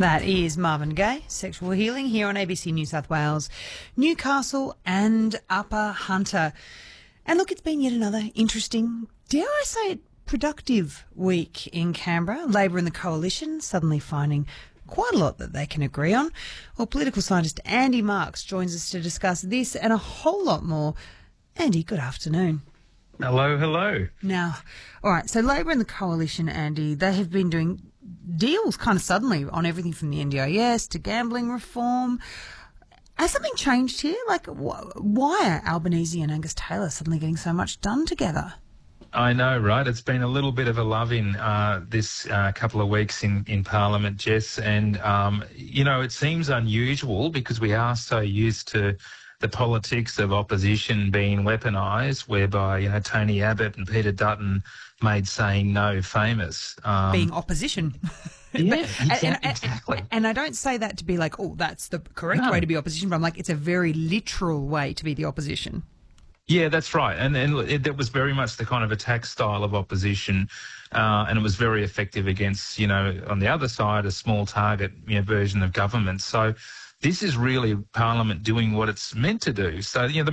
That is Marvin Gaye, Sexual Healing, here on ABC New South Wales, Newcastle and Upper Hunter. And look, it's been yet another interesting, dare I say it, productive week in Canberra. Labor and the Coalition suddenly finding quite a lot that they can agree on. Well, political scientist Andy Marks joins us to discuss this and a whole lot more. Andy, good afternoon. Hello, hello. Now, all right, so Labor and the Coalition, Andy, they have been doing deals kind of suddenly on everything from the NDIS to gambling reform. Has something changed here? Like, why are Albanese and Angus Taylor suddenly getting so much done together? I know, right? It's been a little bit of a love-in this couple of weeks in Parliament, Jess, and, it seems unusual because we are so used to the politics of opposition being weaponised, whereby, Tony Abbott and Peter Dutton made saying no famous. Being opposition. Yeah, exactly. And I don't say that to be like, oh, that's the correct way to be opposition, but I'm like, it's a very literal way to be the opposition. Yeah, that's right. And that was very much the kind of attack style of opposition, and it was very effective against, on the other side, a small target version of government. So this is really Parliament doing what it's meant to do. So, the